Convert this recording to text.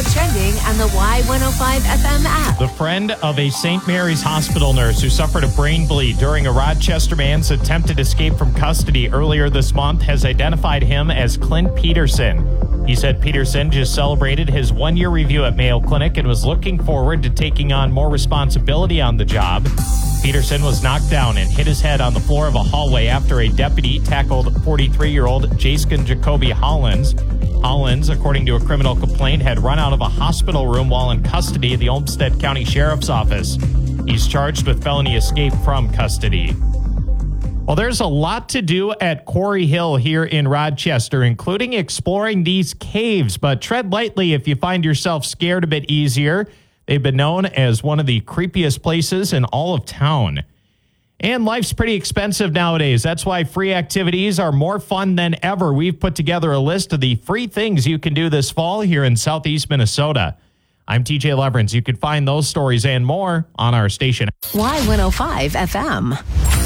now trending on the Y105 FM app. The friend of a St. Mary's hospital nurse who suffered a brain bleed during a Rochester man's attempted escape from custody earlier this month has identified him as Clint Peterson. He said Peterson just celebrated his one-year review at Mayo Clinic and was looking forward to taking on more responsibility on the job. Peterson was knocked down and hit his head on the floor of a hallway after a deputy tackled 43-year-old Jaskin Jacoby Hollins. Hollins, according to a criminal complaint, had run out of a hospital room while in custody at the Olmsted County Sheriff's Office. He's charged with felony escape from custody. Well, there's a lot to do at Quarry Hill here in Rochester, including exploring these caves, but tread lightly if you find yourself scared a bit easier. They've been known as one of the creepiest places in all of town. And life's pretty expensive nowadays. That's why free activities are more fun than ever. We've put together a list of the free things you can do this fall here in Southeast Minnesota. I'm TJ Leverins. You can find those stories and more on our station. Y105 FM.